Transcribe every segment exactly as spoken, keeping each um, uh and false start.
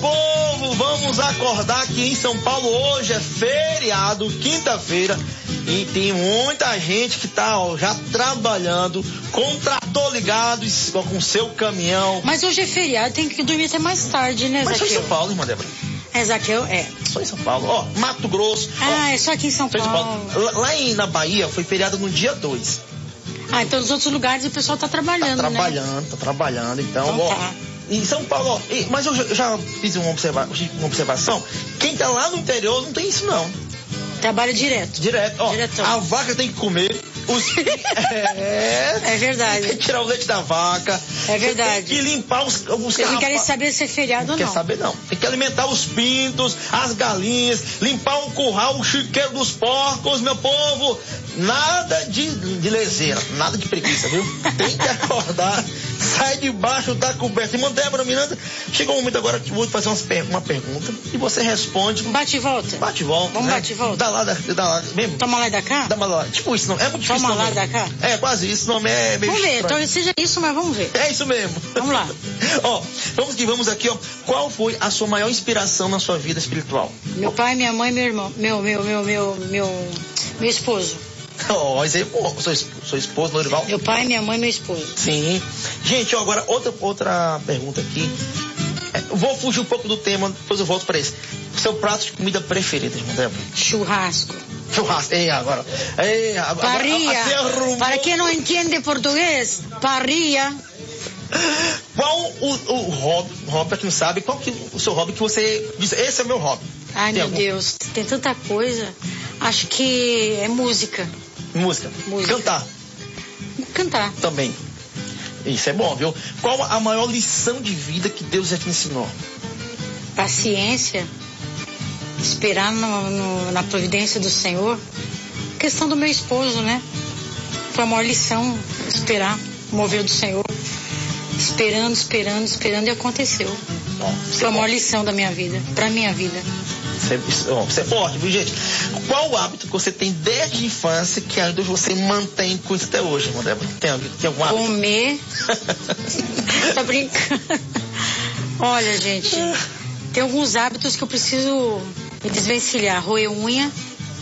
povo, vamos acordar que em São Paulo hoje é feriado, quinta-feira, e tem muita gente que tá ó, já trabalhando, com trator ligado, com seu caminhão. Mas hoje é feriado, tem que dormir até mais tarde, né, Mas Zaqueu? só em São Paulo, irmã Débora. É, Zaqueu, é. Só em São Paulo, ó, Mato Grosso. Ah, ó, é só aqui em São Paulo. São Paulo. Lá, lá em, na Bahia foi feriado no dia dois. Ah, então nos outros lugares o pessoal tá trabalhando, Tá né? trabalhando, tá trabalhando, então, Então ó. tá. Em São Paulo, ó, e- mas eu já, eu já fiz uma, observa, uma observação, quem tá lá no interior não tem isso não. Trabalha direto. Direto, ó, Diretão. a vaca tem que comer, os é, É verdade. tem que tirar o leite da vaca. É verdade. Tem que limpar os, os Vocês não querem carrapa- saber se é feriado Não ou quer não. saber não. Tem que alimentar os pintos, as galinhas, limpar o curral, o chiqueiro dos porcos, meu povo. Nada de, de leseira, nada de preguiça, viu? Tem que acordar, sai debaixo da coberta. Irmã Débora Miranda, chegou um momento agora que eu vou te fazer umas per- uma pergunta e você responde. Bate e volta. Bate e volta. Vamos né? bate e volta. Dá lá, dá, dá lá. Mesmo? Toma lá e dá cá? Dá uma lá. Tipo isso, não. É muito difícil. Toma não lá e mesmo. dá cá? É, quase isso. O nome é meio Vamos ver, estranho. talvez seja isso, mas vamos ver. É isso mesmo. Vamos lá. Ó, vamos que vamos aqui, ó. Qual foi a sua maior inspiração na sua vida espiritual? Meu pai, minha mãe, meu irmão, meu, meu, meu, meu, meu, meu esposo. Ó, esse aí, pô, seu, es- seu esposo, Lorival? Meu pai, minha mãe, meu esposo. Sim. Gente, ó, agora outra, outra pergunta aqui. É, eu vou fugir um pouco do tema, depois eu volto pra esse. Seu prato de comida preferido, irmão Débora? Churrasco. Churrasco. Ei, agora. Ei, agora. Parrilla. Assim arrumou. Para quem não entende português, parrilla. Qual o, o hobby, hobby, pra quem não sabe, qual que o seu hobby que você diz, esse é o meu hobby? Ai, Tem meu algum? Deus, tem tanta coisa. Acho que é música. Música. Música. Cantar Cantar. também. Isso é bom, viu? Qual a maior lição de vida que Deus já te ensinou? Paciência. Esperar no- no- na providência do Senhor. Questão do meu esposo, né? Foi a maior lição. Esperar o mover do Senhor. Esperando, esperando, esperando e aconteceu. Bom, Foi a maior lição da minha vida. Pra minha vida. Você, ó, você é forte, viu, gente? Qual o hábito que você tem desde a infância que ainda você mantém com isso até hoje, irmã Débora? Tem, tem algum hábito? Comer. Tá brincando. Olha, gente, tem alguns hábitos que eu preciso me desvencilhar. Roer unha.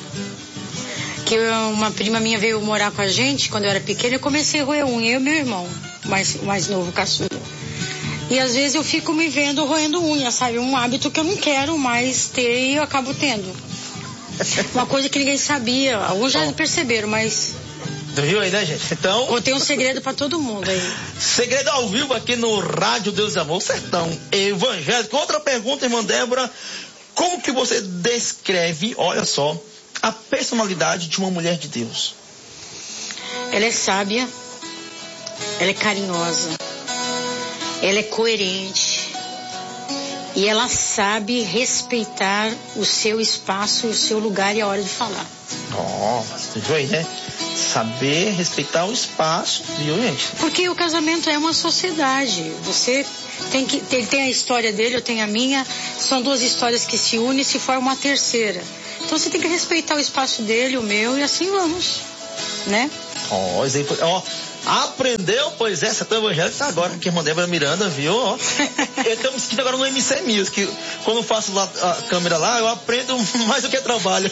Que eu- uma prima minha veio morar com a gente quando eu era pequena. Eu comecei a roer unha, eu e meu irmão, o mais, o mais novo, caçula. E às vezes eu fico me vendo roendo unha, sabe? Um hábito que eu não quero mais ter e eu acabo tendo. Uma coisa que ninguém sabia. Alguns já perceberam, mas Tu viu aí, né, gente? Então, contei um segredo pra todo mundo aí. segredo ao vivo aqui no Rádio Deus e Amor, Sertão Evangélico. Outra pergunta, irmã Débora. Como que você descreve, olha só, a personalidade de uma mulher de Deus? Ela é sábia, ela é carinhosa, ela é coerente e ela sabe respeitar o seu espaço, o seu lugar e a hora de falar. Ó, você viu aí, né? Saber respeitar o espaço, viu, gente? Porque o casamento é uma sociedade. Você tem que, ele tem a história dele, eu tenho a minha. São duas histórias que se unem e se formam uma terceira. Então você tem que respeitar o espaço dele, o meu, e assim vamos, né? Ó, isso aí foi- ó, aprendeu, pois é, Sertão Evangélico, agora que a irmã Débora Miranda, viu, ó. Eu tô me sentindo agora no M C Music, que quando eu faço lá, a câmera lá, eu aprendo mais do que trabalho.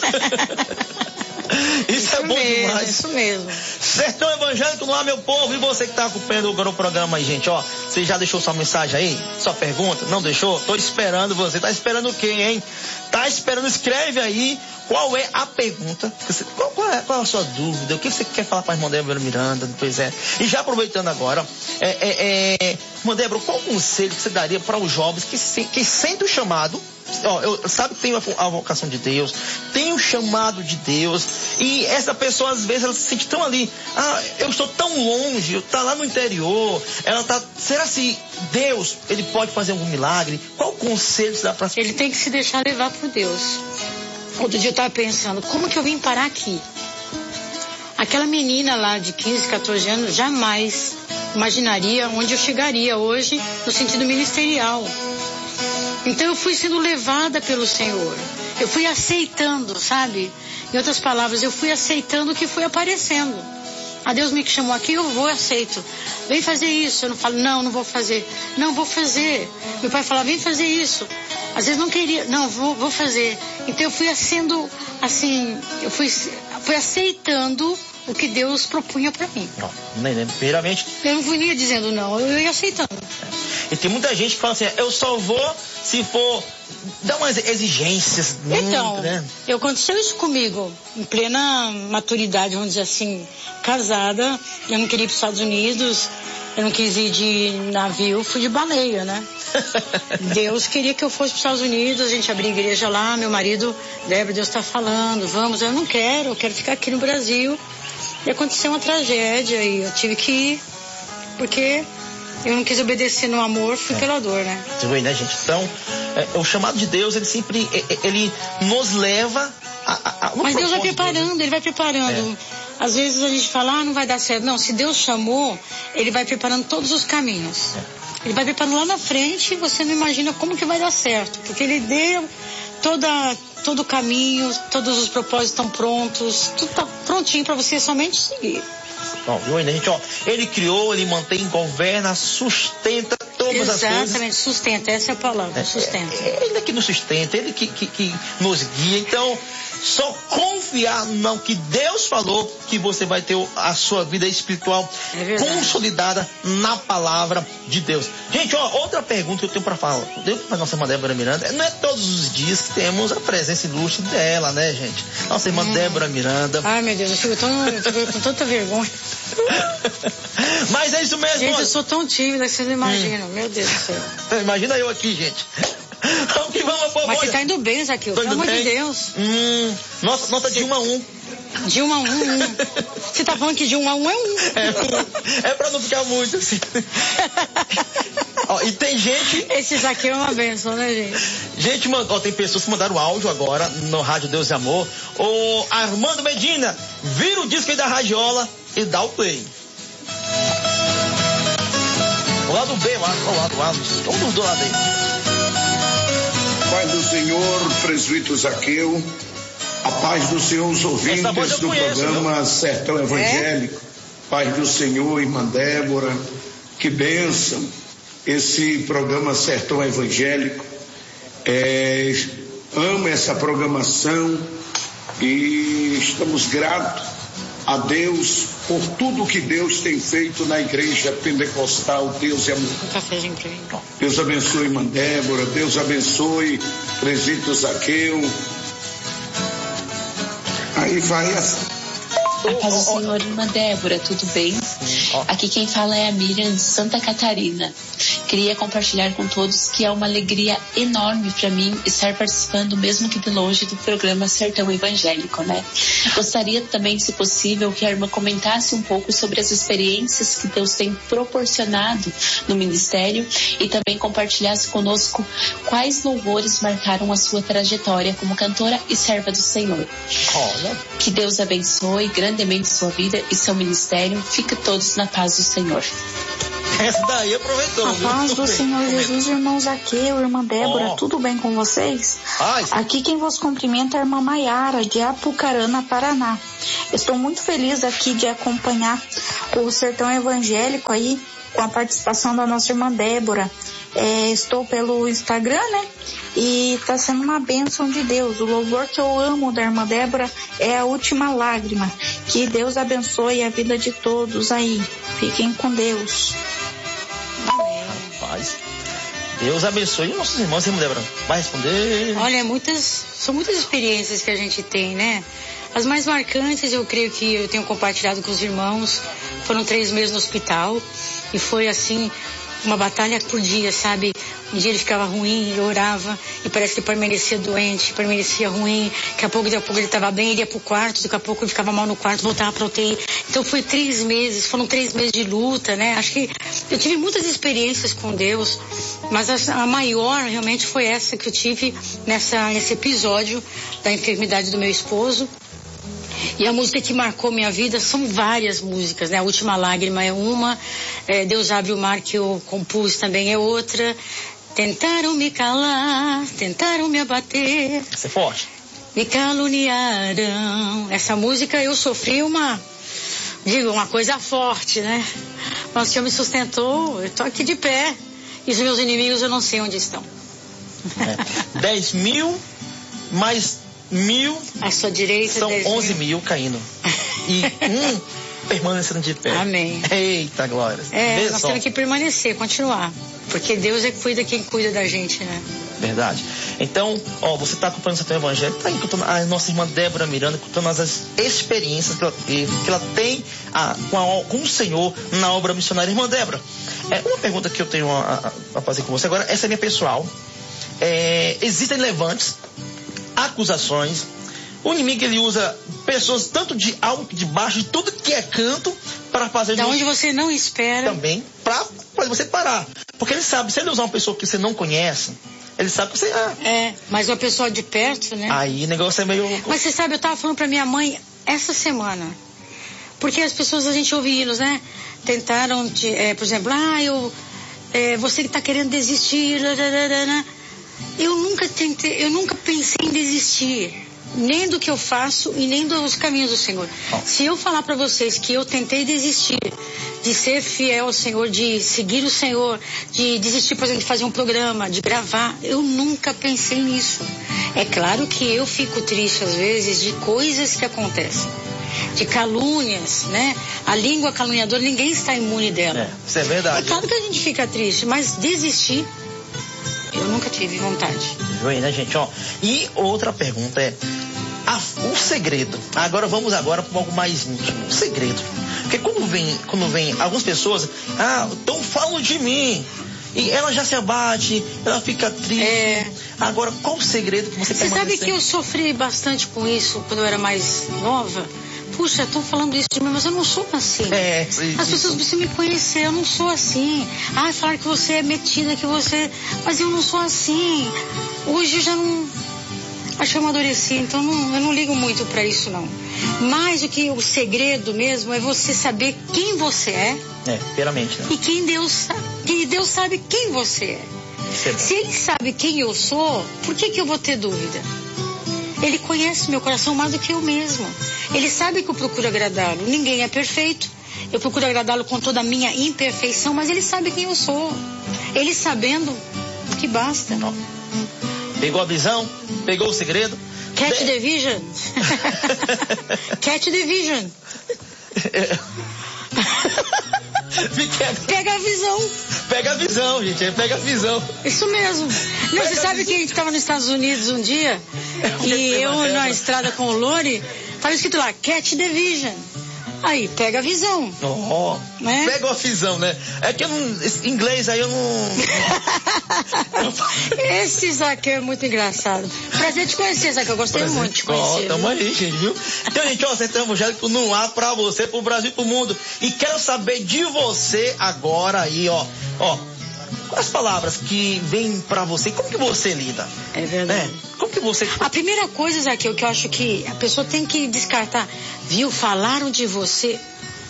Isso, é bom mesmo, demais. Isso mesmo. Sertão Evangélico no ar, meu povo. E você que tá acompanhando agora o programa aí, gente, ó. Você já deixou sua mensagem aí? Sua pergunta? Não deixou? Tô esperando você. Tá esperando quem, hein? Tá esperando? Escreve aí. Qual é a pergunta? Qual, qual, é, qual é a sua dúvida? O que você quer falar para a irmã Débora Miranda? Pois é. E já aproveitando agora, é, é, é, irmã Débora, qual conselho que você daria para os jovens que, se, que sentem o chamado? Ó, eu sabe que tem a, a vocação de Deus, tem o chamado de Deus, e essa pessoa às vezes ela se sente tão ali, ah, eu estou tão longe, eu tá lá no interior, ela tá, será se Deus, ele pode fazer algum milagre? Qual conselho você dá para Ele tem que se deixar levar por Deus. Outro dia eu estava pensando, como que eu vim parar aqui? Aquela menina lá de quinze, quatorze anos jamais imaginaria onde eu chegaria hoje no sentido ministerial. Então eu fui sendo levada pelo Senhor. Eu fui aceitando, sabe? Em outras palavras, eu fui aceitando o que foi aparecendo. A Deus me chamou aqui, eu vou, aceito. Vem fazer isso. Eu não falo, não, não vou fazer. Não, vou fazer. Meu pai fala, vem fazer isso. Às vezes não queria, não, vou, vou fazer. Então eu fui sendo, assim, eu fui, fui aceitando o que Deus propunha para mim. Não, nem lembro. Primeiramente... Eu não ia dizendo não, eu ia aceitando. É. E tem muita gente que fala assim, eu só vou se for... Dá umas exigências. Então, muito, né? eu, aconteceu isso comigo, em plena maturidade, vamos dizer assim, casada. Eu não queria ir para os Estados Unidos, eu não quis ir de navio, fui de baleia, né? Deus queria que eu fosse para os Estados Unidos, a gente abriu igreja lá, meu marido, Débora, Deus está falando, vamos, eu não quero, eu quero ficar aqui no Brasil. E aconteceu uma tragédia e eu tive que ir, porque eu não quis obedecer no amor, fui é. pela dor, né? Você vê, né, gente? Então, é, o chamado de Deus, ele sempre, ele nos leva a... a, a Mas Deus vai preparando, Deus. Ele vai preparando. É. Às vezes a gente fala, ah, não vai dar certo. Não, se Deus chamou, ele vai preparando todos os caminhos. É. Ele vai preparando lá na frente e você não imagina como que vai dar certo. Porque ele deu toda, todo o caminho, todos os propósitos estão prontos, tudo está prontinho para você somente seguir. Bom, viu, gente, ó, ele criou, ele mantém, governa, sustenta todas Exatamente, as coisas. Exatamente, sustenta, essa é a palavra, é, sustenta. É, ele é que nos sustenta, ele que, que, que nos guia. Então, só confiar no que Deus falou, que você vai ter a sua vida espiritual é consolidada na palavra de Deus. Gente, ó, outra pergunta que eu tenho para falar, deu para nossa irmã Débora Miranda, não é todos os dias que temos a presença ilustre dela, né, gente? Nossa irmã hum. Débora Miranda. Ai, meu Deus, eu fico tão, eu fico com tanta vergonha. Mas é isso mesmo. Gente, eu sou tão tímida que vocês não imaginam. Hum. Meu Deus do céu. Imagina eu aqui, gente. Vamos que vamos, povo. Mas você tá indo bem, Zaqueu, pelo amor de Deus. Hum, nota, nota de um a um. De um a um, um. Você tá falando que de um a um é um. É, é pra não ficar muito assim. Ó, e tem gente... Esse Zaqueu é uma benção, né, gente? Gente, ó, tem pessoas que mandaram áudio agora no Rádio Deus e Amor. O Armando Medina, vira o disco aí da radiola e dá o play. O lado B lá, o lado A, um do lado aí. Pai do Senhor, presbítero Zaqueu, a paz do Senhor, os ouvintes do conheço, programa viu? Sertão Evangélico, é? Paz do Senhor, irmã Débora, que bênção, esse programa Sertão Evangélico, é, amo essa programação e estamos gratos a Deus por tudo que Deus tem feito na igreja pentecostal. Deus é amor. Um cafezinho pra mim. Deus abençoe irmã Débora, Deus abençoe presbítero Zaqueu. Aí vai assim. A paz do Senhor, irmã Débora, tudo bem? Aqui quem fala é a Miriam de Santa Catarina. Queria compartilhar com todos que é uma alegria enorme para mim estar participando, mesmo que de longe, do programa Sertão Evangélico, né? Gostaria também, se possível, que a irmã comentasse um pouco sobre as experiências que Deus tem proporcionado no ministério e também compartilhasse conosco quais louvores marcaram a sua trajetória como cantora e serva do Senhor. Olha. Que Deus abençoe grandemente sua vida e seu ministério. Fique todos na paz do Senhor. Essa daí aproveitou. A paz do Senhor Jesus, irmão Zaqueu, irmã Débora, oh. tudo bem com vocês? Ai, aqui quem vos cumprimenta é a irmã Maiara, de Apucarana, Paraná. Estou muito feliz aqui de acompanhar o Sertão Evangélico aí, com a participação da nossa irmã Débora. É, estou pelo Instagram, né? E está sendo uma bênção de Deus. O louvor que eu amo da irmã Débora é A Última Lágrima. Que Deus abençoe a vida de todos aí. Fiquem com Deus. Rapaz, Deus abençoe nossos irmãos. Irmã Débora, vai responder? Olha, muitas, são muitas experiências que a gente tem, né? As mais marcantes, eu creio que eu tenho compartilhado com os irmãos. Foram três meses no hospital e foi assim, uma batalha por dia, sabe? Um dia ele ficava ruim, ele orava e parece que ele permanecia doente, permanecia ruim. Daqui a pouco, daqui a pouco ele estava bem, ele ia pro quarto, daqui a pouco ele ficava mal no quarto, voltava pra U T I. Então foi três meses, foram três meses de luta, né? Acho que eu tive muitas experiências com Deus, mas a, a maior realmente foi essa que eu tive nessa, nesse episódio da enfermidade do meu esposo. E a música que marcou minha vida são várias músicas, né? A Última Lágrima é uma, é, Deus Abre o Mar, que eu compus, também é outra. Tentaram me calar, tentaram me abater. Essa é forte. Me caluniaram. Essa música eu sofri uma, digo, uma coisa forte, né? Mas o Senhor me sustentou, eu tô aqui de pé. E os meus inimigos eu não sei onde estão. É. dez mil mais mil. À sua direita, são onze mil caindo. E um permanecendo de pé. Amém. Eita, glória. É, Vê nós só. temos que permanecer, continuar. Porque Deus é que cuida quem cuida da gente, né? Verdade. Então, ó, você está acompanhando o Santo Evangelho, está escutando a nossa irmã Débora Miranda, escutando as experiências que ela teve, que ela tem a, com, a, com o Senhor na obra missionária. Irmã Débora, é, uma pergunta que eu tenho a, a, a fazer com você agora, essa é minha pessoal. É, existem levantes, acusações, o inimigo ele usa pessoas tanto de alto, de baixo, de tudo que é canto, para fazer... Da onde você não espera. Também, para fazer você parar. Porque ele sabe, se ele usar uma pessoa que você não conhece, ele sabe que você... Ah, é, mas uma pessoa de perto, né? Aí o negócio é meio... Mas você sabe, eu tava falando pra minha mãe essa semana. Porque as pessoas, a gente ouve hinos, né? Tentaram, de, é, por exemplo, ah, eu... É, você que tá querendo desistir... Né? Eu nunca tentei, eu nunca pensei em desistir. Nem do que eu faço e nem dos caminhos do Senhor. Oh. Se eu falar para vocês que eu tentei desistir de ser fiel ao Senhor, de seguir o Senhor, de desistir, por exemplo, de fazer um programa, de gravar, eu nunca pensei nisso. É claro que eu fico triste às vezes de coisas que acontecem, de calúnias, né? A língua caluniadora, ninguém está imune dela. É, isso é verdade. É claro que a gente fica triste, mas desistir, eu nunca tive vontade. Viu aí, né, gente? Ó, e outra pergunta é a, o segredo. Agora vamos agora para algo mais íntimo. O segredo. Porque quando vem, quando vem algumas pessoas, ah, estão falando de mim. E ela já se abate, ela fica triste. É. Agora, qual o segredo que você Você sabe que eu sofri bastante com isso quando eu era mais nova? Puxa, estão falando isso de mim, mas eu não sou assim. É, As pessoas precisam me conhecer, eu não sou assim. Ah, falar que você é metida, que você... Mas eu não sou assim. Hoje eu já não... Acho que eu amadureci, então não, eu não ligo muito pra isso, não. Mais do que o segredo mesmo é você saber quem você é. É, primeiramente, né? E quem Deus sabe, que Deus sabe quem você é. é Se Ele sabe quem eu sou, por que que eu vou ter dúvida? Ele conhece meu coração mais do que eu mesmo. Ele sabe que eu procuro agradá-lo. Ninguém é perfeito. Eu procuro agradá-lo com toda a minha imperfeição, mas ele sabe quem eu sou. Ele sabendo, o que basta. Ó. Pegou a visão? Pegou o segredo? Catch the vision. Catch the vision. Pega a visão. Pega a visão, gente. Pega a visão. Isso mesmo. Não, você sabe que a gente estava nos Estados Unidos um dia e eu na estrada com o Lori, estava escrito lá, Catch the vision. Aí, pega a visão. Oh, né? Pega a visão, né? É que eu não... Inglês aí eu não... Esse Zaqueu é muito engraçado. Prazer te conhecer, Zaqueu. Eu gostei Prazer muito de te conhecer. Ó, tamo aí, gente, viu? Então, gente, ó, Centro Evangélico no ar pra você, pro Brasil e pro mundo. E quero saber de você agora aí, ó. Ó, quais palavras que vêm pra você? Como que você lida? É verdade. É, como que você... A primeira coisa, Zaqueu, que eu acho que a pessoa tem que descartar. Viu? Falaram de você.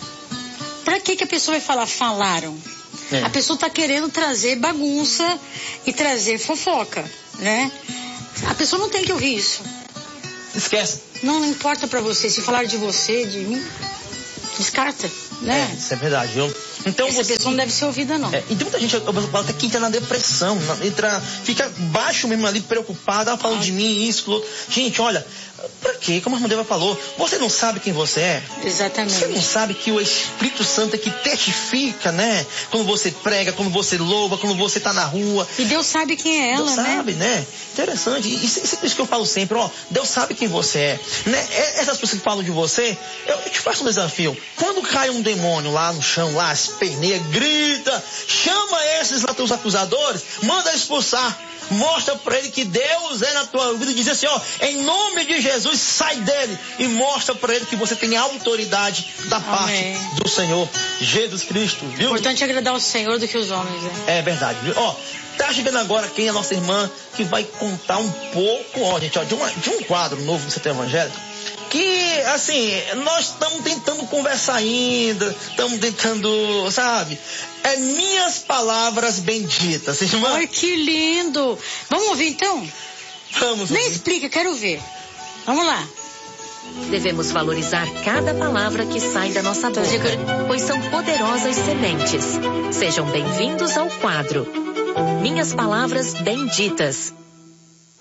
Pra que que a pessoa vai falar falaram? É. A pessoa tá querendo trazer bagunça e trazer fofoca, né? A pessoa não tem que ouvir isso. Esquece. Não, não importa pra você. Se falar de você, de mim, descarta, né? É, isso é verdade, viu? Então Essa você... pessoa não deve ser ouvida, não. É, e tem muita gente até que entra na depressão, entra, fica baixo mesmo ali, preocupada, falando ah. de mim, isso, aquilo. Gente, olha, pra quê? Como a irmã Deva falou, você não sabe quem você é? Exatamente. Você não sabe que o Espírito Santo é que testifica, né? Quando você prega, quando você louva, quando você tá na rua. E Deus sabe quem é ela, Deus né? Deus sabe, né? Interessante. E isso, isso que eu falo sempre, ó, Deus sabe quem você é. Né? Essas pessoas que falam de você, eu, eu te faço um desafio. Quando cai um demônio lá no chão, lá, esperneia, grita, chama esses lá teus acusadores, manda expulsar. Mostra pra ele que Deus é na tua vida e diz assim, ó, em nome de Jesus, sai dele. E mostra pra ele que você tem autoridade da Amém. Parte do Senhor Jesus Cristo, viu? Importante agradar o Senhor do que os homens, né? É verdade, viu? Ó, tá chegando agora quem é a nossa irmã que vai contar um pouco, ó, gente, ó, de, uma, de um quadro novo do Centro Evangélico. Que, assim, nós estamos tentando conversar ainda, estamos tentando, sabe? É minhas palavras benditas, irmã. Ai, que lindo! Vamos ouvir então? Vamos Nem ouvir. explica, quero ver. Vamos lá. Devemos valorizar cada palavra que sai da nossa boca, pois são poderosas sementes. Sejam bem-vindos ao quadro Minhas Palavras Benditas.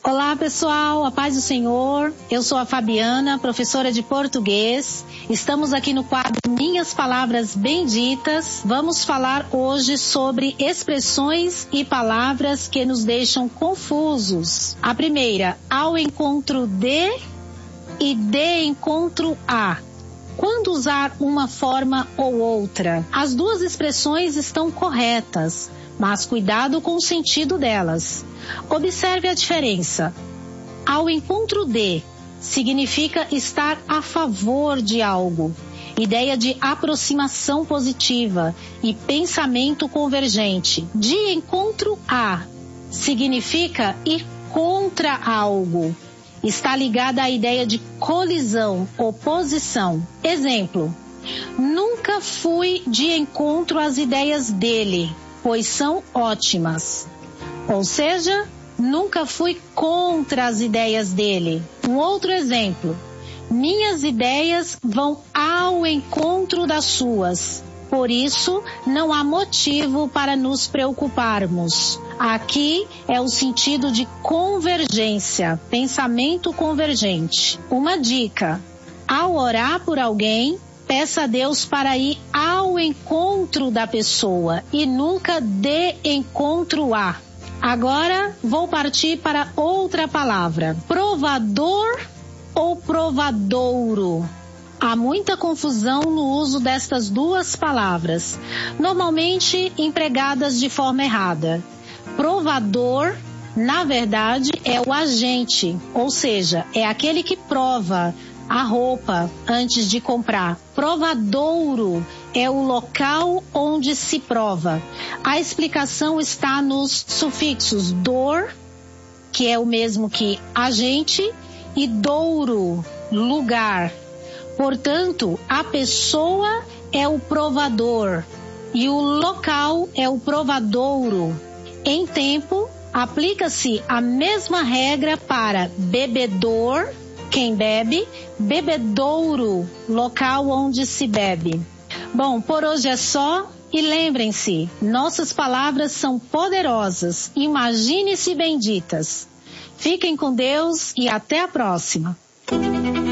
Olá pessoal, a paz do Senhor, eu sou a Fabiana, professora de português, estamos aqui no quadro Minhas Palavras Benditas. Vamos falar hoje sobre expressões e palavras que nos deixam confusos. A primeira, ao encontro de e de encontro a. Quando usar uma forma ou outra? As duas expressões estão corretas, mas cuidado com o sentido delas. Observe a diferença. Ao encontro de significa estar a favor de algo, ideia de aproximação positiva e pensamento convergente. De encontro a significa ir contra algo, está ligada à ideia de colisão, oposição. Exemplo: nunca fui de encontro às ideias dele, pois são ótimas. Ou seja, nunca fui contra as ideias dele. Um outro exemplo: minhas ideias vão ao encontro das suas. Por isso, não há motivo para nos preocuparmos. Aqui é o sentido de convergência, pensamento convergente. Uma dica: ao orar por alguém, peça a Deus para ir ao encontro da pessoa e nunca de encontro a. Agora vou partir para outra palavra. Provador ou provadouro? Há muita confusão no uso destas duas palavras, normalmente empregadas de forma errada. Provador, na verdade, é o agente, ou seja, é aquele que prova a roupa antes de comprar. Provadouro é o local onde se prova. A explicação está nos sufixos dor, que é o mesmo que agente, e douro, lugar. Portanto, a pessoa é o provador e o local é o provadouro. Em tempo, aplica-se a mesma regra para bebedor, quem bebe, bebedouro, local onde se bebe. Bom, por hoje é só. E lembrem-se, nossas palavras são poderosas. Imagine-se benditas. Fiquem com Deus e até a próxima.